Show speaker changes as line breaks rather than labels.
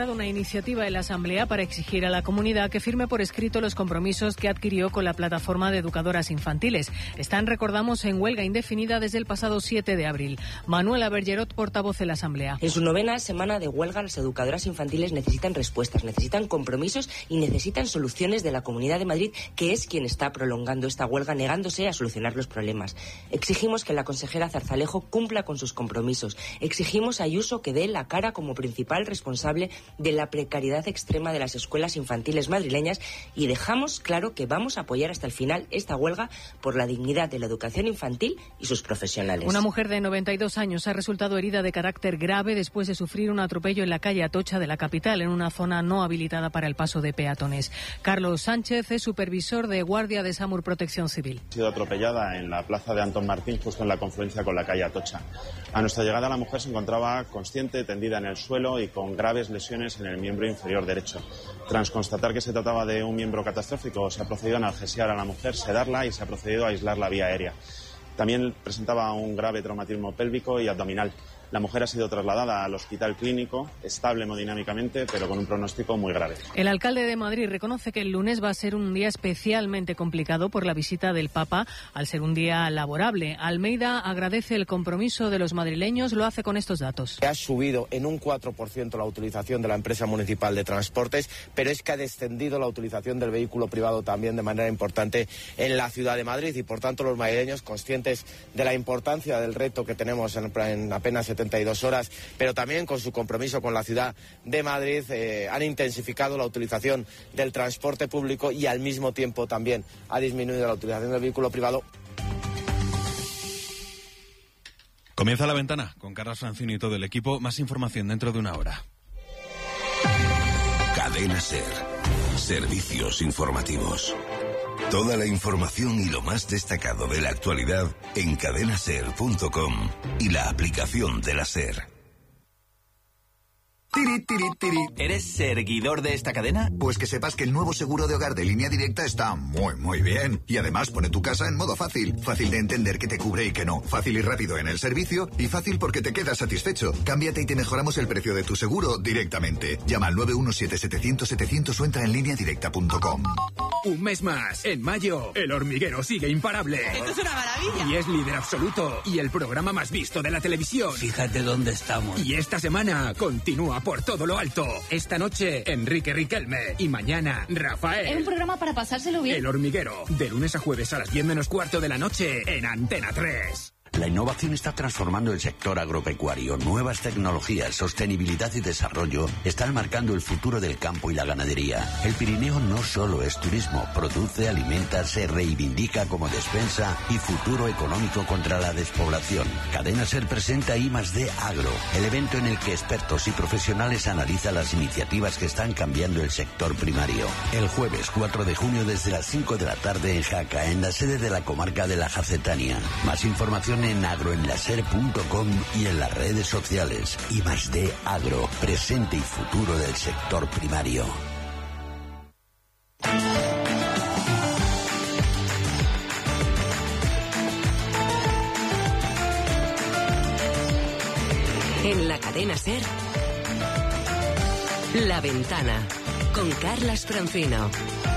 registrado una iniciativa en la Asamblea para exigir a la comunidad que firme por escrito los compromisos que adquirió con la plataforma de educadoras infantiles. Están, recordamos, en huelga indefinida desde el pasado 7 de abril. Manuela Bergerot, portavoz de la Asamblea.
En su 9ª semana de huelga, las educadoras infantiles necesitan respuestas, necesitan compromisos y necesitan soluciones de la Comunidad de Madrid, que es quien está prolongando esta huelga, negándose a solucionar los problemas. Exigimos que la consejera Zarzalejo cumpla con sus compromisos. Exigimos a Ayuso que dé la cara como principal responsable de la precariedad extrema de las escuelas infantiles madrileñas y dejamos claro que vamos a apoyar hasta el final esta huelga por la dignidad de la educación infantil y sus profesionales.
Una mujer de 92 años ha resultado herida de carácter grave después de sufrir un atropello en la calle Atocha de la capital, en una zona no habilitada para el paso de peatones. Carlos Sánchez es supervisor de Guardia de Samur Protección Civil.
Ha sido atropellada en la plaza de Antón Martín, justo en la confluencia con la calle Atocha. A nuestra llegada, la mujer se encontraba consciente, tendida en el suelo y con graves lesiones en el miembro inferior derecho. Tras constatar que se trataba de un miembro catastrófico, se ha procedido a analgesiar a la mujer, sedarla y se ha procedido a aislar la vía aérea. También presentaba un grave traumatismo pélvico y abdominal. La mujer ha sido trasladada al hospital clínico, estable hemodinámicamente, pero con un pronóstico muy grave.
El alcalde de Madrid reconoce que el lunes va a ser un día especialmente complicado por la visita del Papa, al ser un día laborable. Almeida agradece el compromiso de los madrileños, lo hace con estos datos.
Ha subido en un 4% la utilización de la empresa municipal de transportes, pero es que ha descendido la utilización del vehículo privado también de manera importante en la ciudad de Madrid y, por tanto, los madrileños, conscientes de la importancia del reto que tenemos en apenas 72 horas, pero también con su compromiso con la ciudad de Madrid, han intensificado la utilización del transporte público y al mismo tiempo también ha disminuido la utilización del vehículo privado.
Comienza La Ventana con Carlos Francino y todo el equipo. Más información dentro de una hora.
Cadena SER. Servicios informativos. Toda la información y lo más destacado de la actualidad en cadenaser.com y la aplicación de la SER.
Tiri, tiri, tiri. ¿Eres seguidor de esta cadena? Pues que sepas que el nuevo seguro de hogar de Línea Directa está muy bien. Y además pone tu casa en modo fácil. Fácil de entender que te cubre y que no. Fácil y rápido en el servicio. Y fácil porque te quedas satisfecho. Cámbiate y te mejoramos el precio de tu seguro directamente. Llama al 917-700-700 o entra en lineadirecta.com.
Un mes más. En mayo, El Hormiguero sigue imparable.
¡Esto es una maravilla!
Y es líder absoluto. Y el programa más visto de la televisión.
Fíjate dónde estamos.
Y esta semana continúa por todo lo alto. Esta noche, Enrique Riquelme. Y mañana, Rafael.
Es un programa para pasárselo bien.
El Hormiguero. De lunes a jueves a las 10 menos cuarto de la noche en Antena 3.
La innovación está transformando el sector agropecuario. Nuevas tecnologías, sostenibilidad y desarrollo están marcando el futuro del campo y la ganadería. El Pirineo no solo es turismo, produce, alimenta, se reivindica como despensa y futuro económico contra la despoblación. Cadena SER presenta I+D Agro, el evento en el que expertos y profesionales analizan las iniciativas que están cambiando el sector primario. El jueves 4 de junio desde las 5 de la tarde en Jaca, en la sede de la comarca de la Jacetania. Más información en agroenlaser.com y en las redes sociales. I+D Agro, presente y futuro del sector primario.
En la cadena SER, La Ventana, con Carlos Francino.